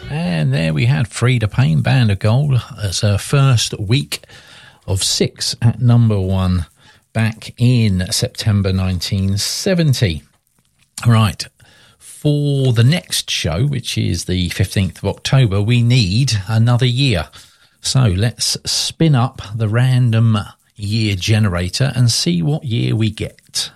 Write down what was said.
And there we had Freda Payne, Band of Gold, as her first week of 6 at number 1 back in September 1970. Right, for the next show, which is the 15th of October, we need another year. So let's spin up the random year generator and see what year we get.